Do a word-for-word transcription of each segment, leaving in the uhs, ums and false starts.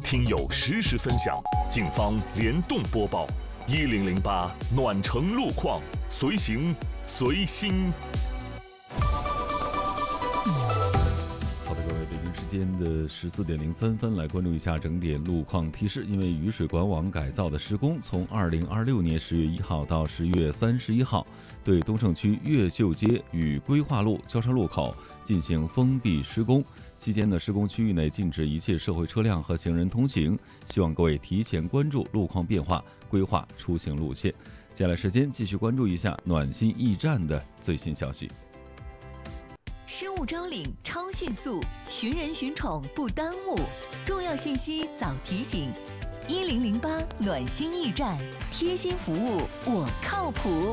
听友实时分享，警方联动播报。一零零八暖城路况，随行随心。 好的，各位，北京时间的十四点零三分，来关注一下整点路况提示。因为雨水管网改造的施工，从二零二六年十月一号到十月三十一号，对东胜区越秀街与规划路交叉路口进行封闭施工。期间呢，施工区域内禁止一切社会车辆和行人通行，希望各位提前关注路况变化，规划出行路线。接下来时间继续关注一下暖心驿站的最新消息。 失物招领超迅速，寻人寻宠不耽误，重要信息早提醒。一零零八暖心驿站，贴心服务我靠谱。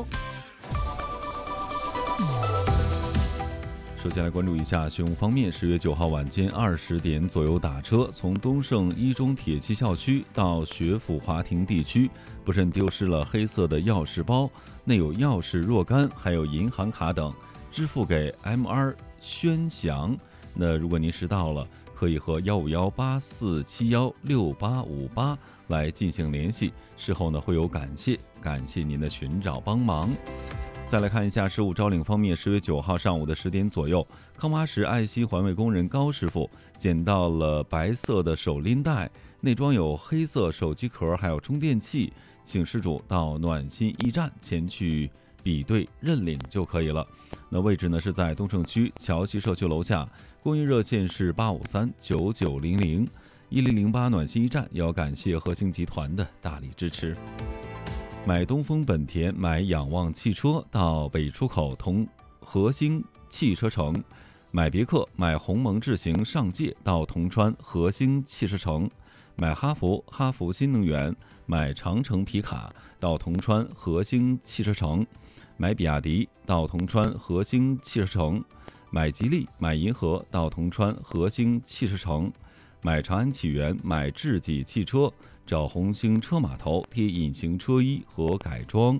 首先来关注一下学务方面，十月九号晚间二十点左右打车，从东胜一中铁七校区到学府华庭地区，不慎丢失了黑色的钥匙包，内有钥匙若干，还有银行卡等，支付给 M R 宣祥。那如果您拾到了，可以和幺五幺八四七幺六八五八来进行联系，事后呢会有感谢，感谢您的寻找帮忙。再来看一下失物招领方面，十月九号上午的十点左右，康巴什爱心环卫工人高师傅捡到了白色的手拎袋，内装有黑色手机壳还有充电器，请失主到暖心驿站前去比对认领就可以了。那位置呢是在东胜区桥西社区楼下，公益热线是八五三九九零零。一零零八暖心驿站也要感谢和兴集团的大力支持。买东风本田，买仰望汽车到北出口同和兴汽车城；买别克，买鸿蒙智行上界到铜川和兴汽车城；买哈弗，哈弗新能源，买长城皮卡到铜川和兴汽车城；买比亚迪到铜川和兴汽车城；买吉利，买银河到铜川和兴汽车城；买长安启源，买智己汽车，找红星车码头贴隐形车衣和改装，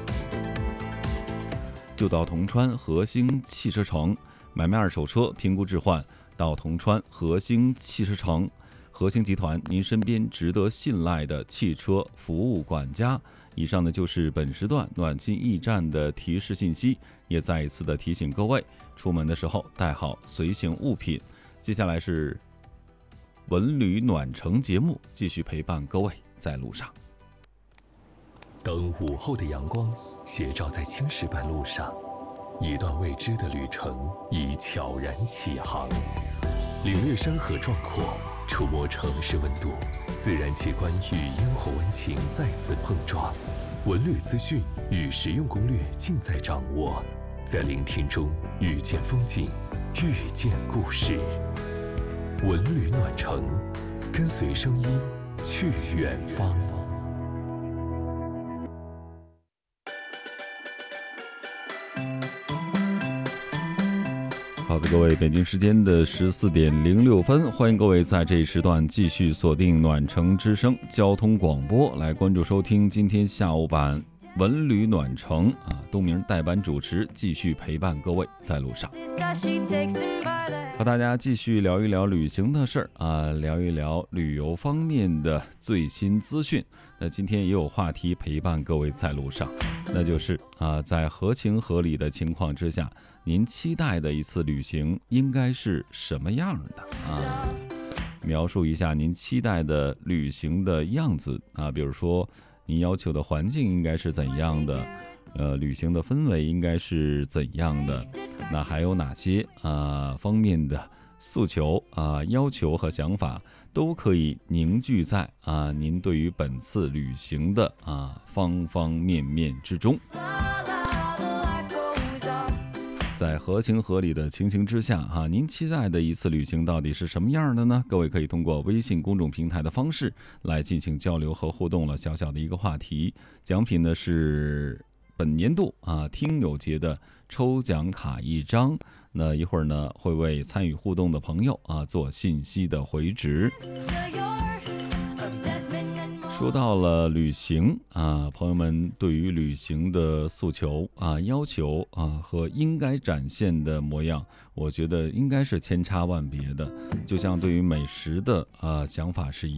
就到铜川和兴汽车城。买卖二手车评估置换到铜川和兴汽车城。和兴集团，您身边值得信赖的汽车服务管家。以上呢就是本时段暖心驿站的提示信息，也再一次的提醒各位，出门的时候带好随行物品。接下来是文旅暖城节目，继续陪伴各位在路上。 当午后的阳光斜照在青石板路上，一段未知的旅程已悄然起航。领略山河壮阔，触摸城市温度，自然奇观与烟火温情再次碰撞。文旅资讯与实用攻略尽在掌握，在聆听中遇见风景，遇见故事。文旅暖城，跟随声音去远方。 好的，各位，北京时间的十四点零六分，欢迎各位在这一时段继续锁定暖城之声交通广播，来关注收听今天下午版文旅暖城啊，东明代班主持，继续陪伴各位在路上，和大家继续聊一聊旅行的事儿啊，聊一聊旅游方面的最新资讯。那今天也有话题陪伴各位在路上，那就是啊，在合情合理的情况之下，您期待的一次旅行应该是什么样的啊？描述一下您期待的旅行的样子啊，比如说您要求的环境应该是怎样的，呃，旅行的氛围应该是怎样的，那还有哪些啊方面的诉求啊、要求和想法都可以凝聚在啊您对于本次旅行的啊方方面面之中。在合情合理的情形之下哈、啊，您期待的一次旅行到底是什么样的呢？各位可以通过微信公众平台的方式来进行交流和互动了。小小的一个话题，奖品呢是本年度啊听友节的抽奖卡一张。那一会儿呢会为参与互动的朋友啊做信息的回执。说到了旅行啊，朋友们对于旅行的诉求啊、要求啊和应该展现的模样，我觉得应该是千差万别的。就像对于美食的啊想法是一